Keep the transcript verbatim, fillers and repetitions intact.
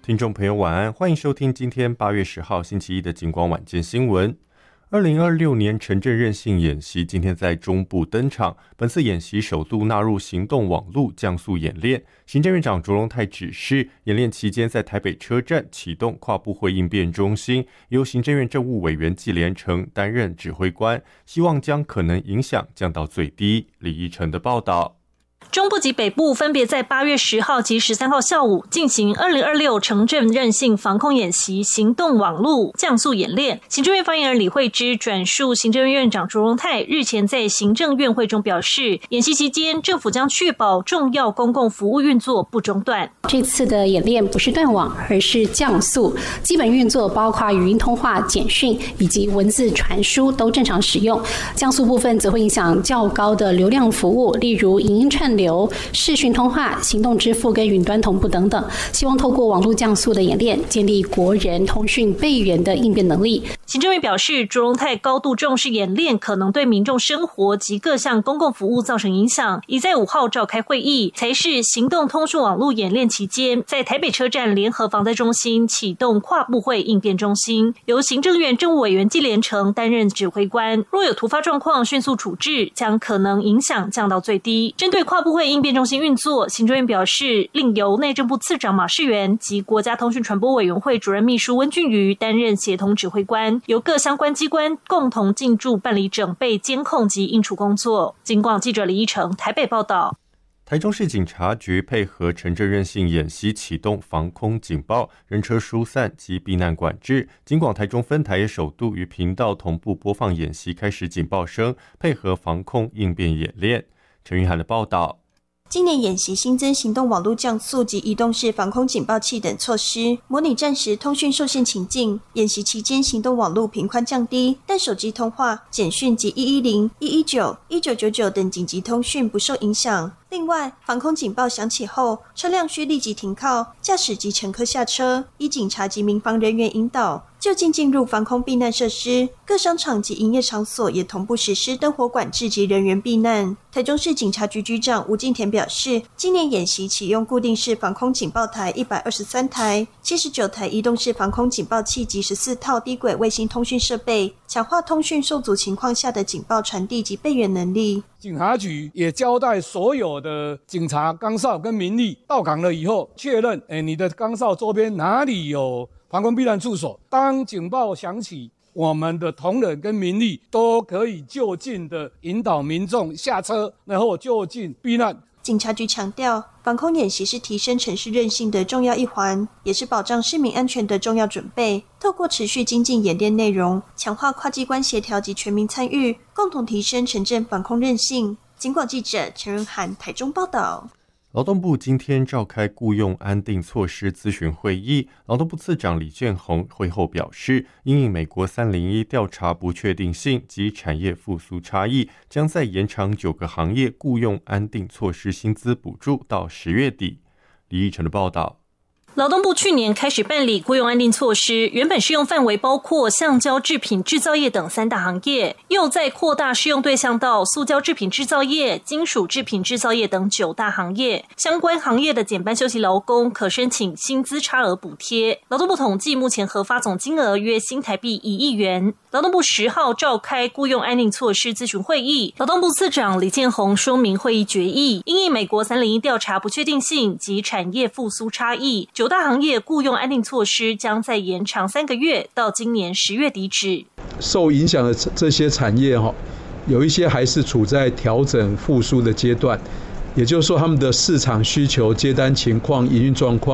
听众朋友晚安，欢迎收听今天八月十号星期一的警广晚间新闻。二零二六年城镇韧性演习今天在中部登场，本次演习首度纳入行动网路降速演练。行政院长卓荣泰指示，演练期间在台北车站启动跨部会应变中心，由行政院政务委员纪连成担任指挥官，希望将可能影响降到最低。李义成的报道。 中部及北部分别在八月十号及十三号下午进行二零二六城镇韧性防空演习行动网路降速演练。行政院发言人李惠芝转述行政院院长卓荣泰日前在行政院会中表示，演习期间政府将确保重要公共服务运作不中断。 这次的演练不是断网，而是降速，基本运作包括语音通话、简讯以及文字传输都正常使用。降速部分则会影响较高的流量服务，例如影音串流、视讯通话、行动支付跟云端同步等等，希望透过网络降速的演练，建立国人通讯备援的应变能力。 行政院表示，卓荣泰高度重视演练可能对民众生活及各项公共服务造成影响，已在五号召开会议，才是行动通讯网络演练期间，在台北车站联合防灾中心启动跨部会应变中心，由行政院政务委员纪连成担任指挥官，若有突发状况迅速处置，将可能影响降到最低。针对跨部会应变中心运作，行政院表示，另由内政部次长马世元及国家通讯传播委员会主任秘书温俊瑜担任协同指挥官，由各相关机关共同进驻办理整备、监控及应处工作。警广记者李义成台北报道。 台中市警察局配合城镇韧性演习启动防空警报、人车疏散及避难管制。警广台中分台也首度与频道同步播放演习开始警报声，配合防空应变演练。陈云涵的报道。 今年演习新增行动网络降速及移动式防空警报器等措施，模拟战时通讯受限情境。演习期间行动网络频宽降低，但手机通话、简讯及一一零、一一九、一九九九等紧急通讯不受影响。另外，防空警报响起后，车辆需立即停靠，驾驶及乘客下车，依警察及民防人员引导，就近进入防空避难设施。各商场及营业场所也同步实施灯火管制及人员避难。台中市警察局局长吴敬田表示，今年演习启用固定式防空警报台一百二十三台、七十九台移动式防空警报器及十四套低轨卫星通讯设备，强化通讯受阻情况下的警报传递及备援能力。 警察局也交代所有的警察岗哨跟民力到岗了以后，确认诶你的岗哨周边哪里有防空避难处所。当警报响起，我们的同仁跟民力都可以就近的引导民众下车，然后就近避难。 警察局强调，防空演习是提升城市韧性的重要一环，也是保障市民安全的重要准备。透过持续精进演练内容，强化跨机关协调及全民参与，共同提升城镇防空韧性。警广记者陈仁涵台中报道。 劳动部今天召开雇用安定措施咨询会议，劳动部次长李建宏会后表示，因应美国三零一调查不确定性及产业复苏差异，将再延长九个行业雇用安定措施薪资补助到十月底。李义成的报道。 劳动部去年开始办理雇用安定措施，原本适用范围包括橡胶制品制造业等三大行业，又再扩大适用对象到塑胶制品制造业、金属制品制造业等九大行业。相关行业的减班休息劳工可申请薪资差额补贴。劳动部统计，目前核发总金额约新台币一亿元。劳动部十号召开雇用安定措施咨询会议，劳动部次长李建宏说明会议决议，因应美国三零一调查不确定性及产业复苏差异，九大行业雇用安定措施将再延长三个月，到今年十月底止。 受影响的这些产业有一些还是处在调整复苏的阶段，也就是说他们的市场需求、接单情况、营运状况